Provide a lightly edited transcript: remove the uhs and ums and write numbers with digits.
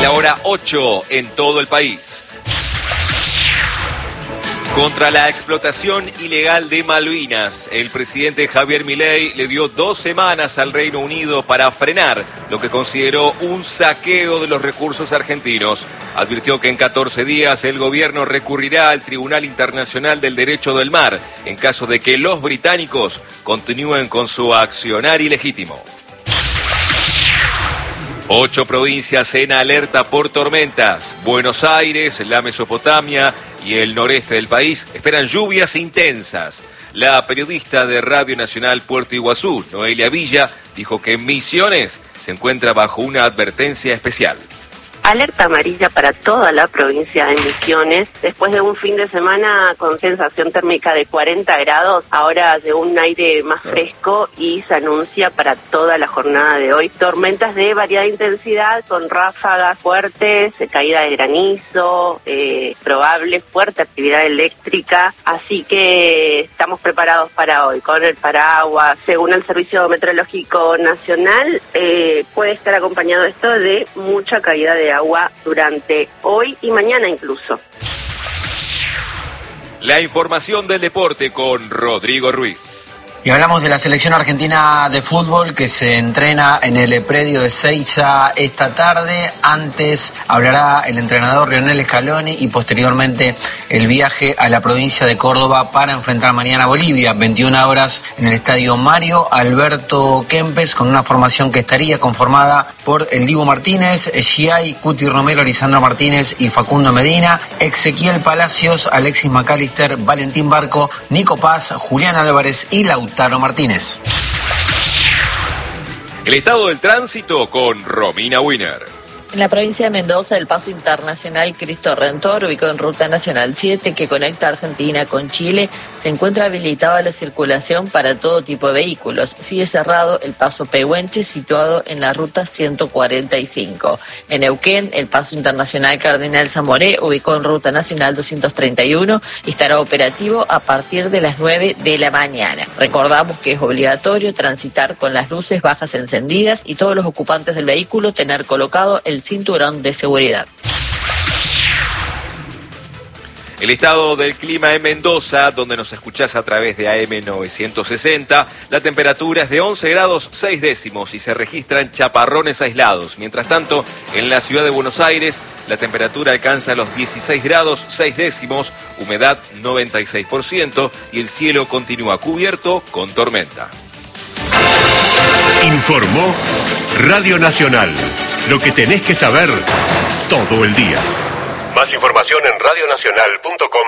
la hora 8 en todo el país. Contra la explotación ilegal de Malvinas, el presidente Javier Milei le dio 2 semanas al Reino Unido para frenar lo que consideró un saqueo de los recursos argentinos. Advirtió que en 14 días el gobierno recurrirá al Tribunal Internacional del Derecho del Mar en caso de que los británicos continúen con su accionar ilegítimo. 8 provincias en alerta por tormentas. Buenos Aires, la Mesopotamia y el noreste del país esperan lluvias intensas. La periodista de Radio Nacional Puerto Iguazú, Noelia Villa, dijo que Misiones se encuentra bajo una advertencia especial. Alerta amarilla para toda la provincia de Misiones. Después de un fin de semana con sensación térmica de 40 grados, ahora de un aire más fresco y se anuncia para toda la jornada de hoy tormentas de variada intensidad con ráfagas fuertes, caída de granizo, probable fuerte actividad eléctrica. Así que estamos preparados para hoy con el paraguas. Según el Servicio Meteorológico Nacional, puede estar acompañado esto de mucha caída de agua durante hoy y mañana incluso. La información del deporte con Rodrigo Ruiz. Y hablamos de la selección argentina de fútbol que se entrena en el predio de Seiza esta tarde. Antes hablará el entrenador Lionel Scaloni y posteriormente el viaje a la provincia de Córdoba para enfrentar mañana a Bolivia, 21 horas en el estadio Mario Alberto Kempes, con una formación que estaría conformada por el Dibu Martínez, Giai, Cuti Romero, Lisandro Martínez y Facundo Medina, Ezequiel Palacios, Alexis McAllister, Valentín Barco, Nico Paz, Julián Álvarez y Lautaro Martínez. El estado del tránsito con Romina Wiener. En la provincia de Mendoza, el paso internacional Cristo Redentor, ubicado en Ruta Nacional 7, que conecta Argentina con Chile, se encuentra habilitado a la circulación para todo tipo de vehículos. Sigue cerrado el paso Pehuenche, situado en la Ruta 145. En Neuquén, el paso internacional Cardenal Zamoré, ubicado en Ruta Nacional 231, estará operativo a partir de las 9 de la mañana. Recordamos que es obligatorio transitar con las luces bajas encendidas y todos los ocupantes del vehículo tener colocado el cinturón de seguridad. El estado del clima en Mendoza, donde nos escuchás a través de AM 960, la temperatura es de 11 grados 6 décimos y se registran chaparrones aislados. Mientras tanto, en la ciudad de Buenos Aires, la temperatura alcanza los 16 grados 6 décimos, humedad 96% y el cielo continúa cubierto con tormenta. Informó Radio Nacional. Lo que tenés que saber todo el día. Más información en radionacional.com.